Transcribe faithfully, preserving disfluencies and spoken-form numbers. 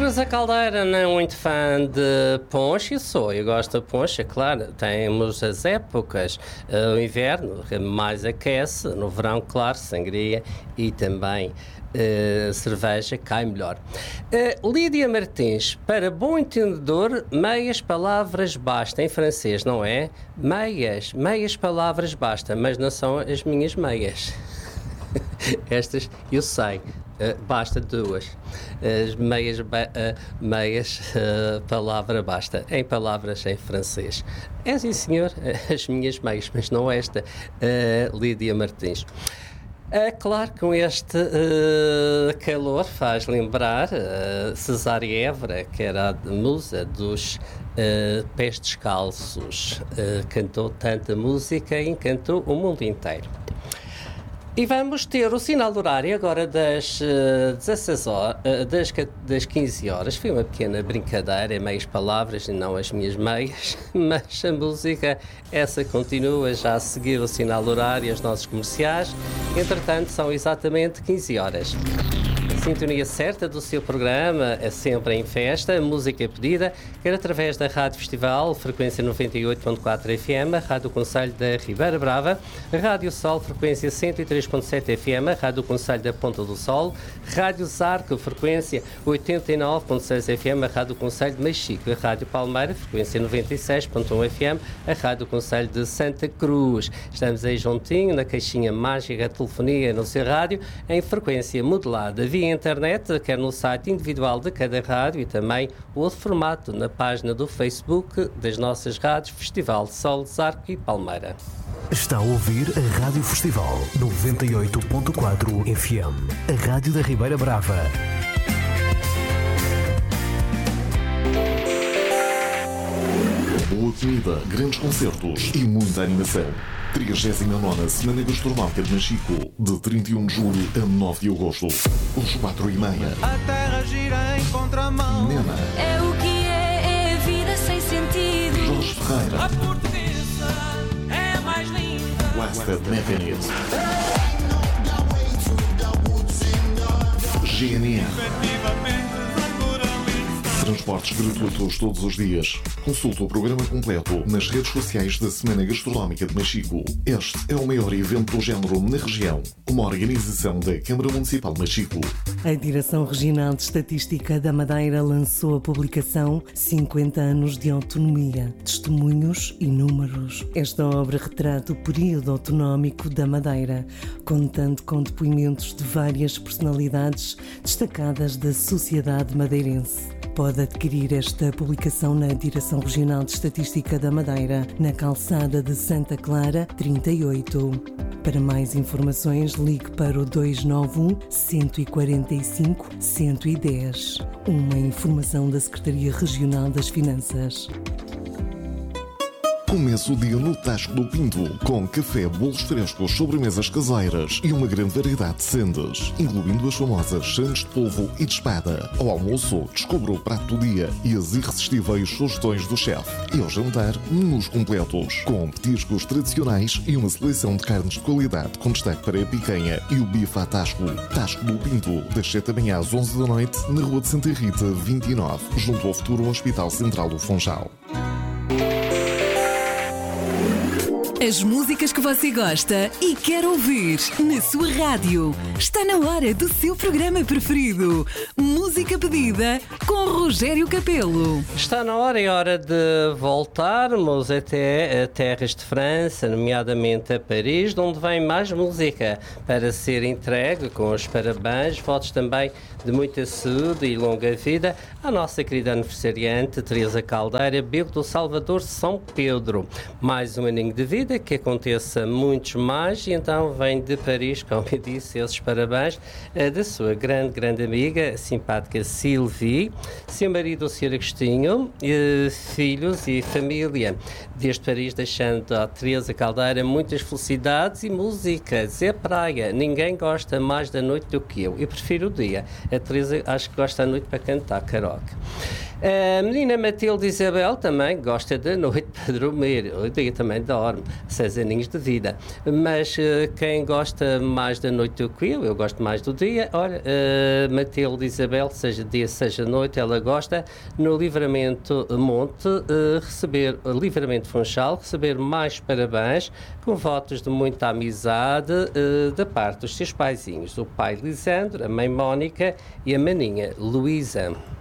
Teresa Caldeira não é muito fã de ponche, e sou. Eu gosto de ponche, é claro. Temos as épocas, uh, o inverno mais aquece, no verão, claro, sangria e também uh, cerveja cai melhor. Uh, Lídia Martins, para bom entendedor, meias palavras basta. Em francês, não é? Meias, meias palavras basta, mas não são as minhas meias. Estas eu sei, uh, basta duas. As meias, ba- uh, meias uh, palavra basta, em palavras em francês. É sim, senhor, as minhas meias, mas não esta, uh, Lídia Martins. É claro que com este uh, calor faz lembrar uh, Cesária Évora, que era a musa dos uh, pés descalços. Uh, cantou tanta música e encantou o mundo inteiro. E vamos ter o sinal do horário agora das, uh, dezasseis horas, uh, das, das quinze horas. Foi uma pequena brincadeira, em meias palavras e não as minhas meias, mas a música, essa continua já a seguir o sinal do horário e os nossos comerciais. Entretanto, são exatamente quinze horas. A sintonia certa do seu programa é sempre em festa, a música pedida, quer através da Rádio Festival, frequência noventa e oito ponto quatro F M, a Rádio Conselho da Ribeira Brava, a Rádio Sol, frequência cento e três ponto sete F M, a Rádio Conselho da Ponta do Sol, Rádio Zarco, frequência oitenta e nove ponto seis F M, a Rádio Conselho de Mexico, a Rádio Palmeira, frequência noventa e seis ponto um F M, a Rádio Conselho de Santa Cruz. Estamos aí juntinho, na caixinha mágica de telefonia no seu rádio, em frequência modulada via internet, quer no site individual de cada rádio e também o outro formato na página do Facebook das nossas rádios Festival de Sol, Zarco e Palmeira. Está a ouvir a Rádio Festival noventa e oito ponto quatro F M, a Rádio da Ribeira Brava. Boa comida, grandes concertos e muita animação. trigésima nona Semana Gastronómica de Machico, de trinta e um de julho a nove de agosto. Às quatro e meia. A terra gira em contramão. Nena. É o que é, é a vida sem sentido. Jorge Ferreira. A portuguesa é a mais linda. Blasted Mechanism. G N R. Efetivamente Transportes gratuitos todos os dias. Consulte o programa completo nas redes sociais da Semana Gastronómica de Machico. Este é o maior evento do género na região. Uma organização da Câmara Municipal de Machico. A Direção Regional de Estatística da Madeira lançou a publicação cinquenta anos de Autonomia, Testemunhos e Números. Esta obra retrata o período autonómico da Madeira, contando com depoimentos de várias personalidades destacadas da sociedade madeirense. Pode adquirir esta publicação na Direção Regional de Estatística da Madeira, na calçada de Santa Clara, trinta e oito. Para mais informações, ligue para o dois nove um, um quatro cinco, um um zero. Uma informação da Secretaria Regional das Finanças. Começa o dia no Tasco do Pinto, com café, bolos frescos, sobremesas caseiras e uma grande variedade de sendas, incluindo as famosas sandes de polvo e de espada. Ao almoço, descubra o prato do dia e as irresistíveis sugestões do chefe. E ao jantar, menus completos, com petiscos tradicionais e uma seleção de carnes de qualidade, com destaque para a picanha e o bife à Tasco. Tasco do Pinto, das sete da manhã às onze da noite, na Rua de Santa Rita, vinte e nove, junto ao futuro Hospital Central do Funchal. As músicas que você gosta e quer ouvir na sua rádio. Está na hora do seu programa preferido. Música pedida com Rogério Capelo. Está na hora, é hora de voltarmos até a terras de França, nomeadamente a Paris, de onde vem mais música para ser entregue com os parabéns, votos também de muita saúde e longa vida à nossa querida aniversariante Teresa Caldeira, Bego do Salvador, São Pedro. Mais um aninho de vida, que aconteça muitos mais, e então vem de Paris, como eu disse, esses parabéns da sua grande, grande amiga, a simpática Sylvie, seu marido, o senhor Agostinho, filhos e família. Desde Paris, deixando a Teresa Caldeira muitas felicidades e música. Zé Praia, ninguém gosta mais da noite do que eu. Eu prefiro o dia. A Teresa acho que gosta da noite para cantar karaoke. A menina Matilde Isabel também gosta da noite para dormir. O dia também dorme. seis aninhos de vida. Mas uh, quem gosta mais da noite do que eu, eu gosto mais do dia, olha, uh, Matilde Isabel, seja dia, seja noite, ela gosta, no Livramento Monte, uh, receber, uh, Livramento Funchal, receber mais parabéns, com votos de muita amizade uh, da parte dos seus paizinhos, o pai Lisandro, a mãe Mónica e a maninha Luísa.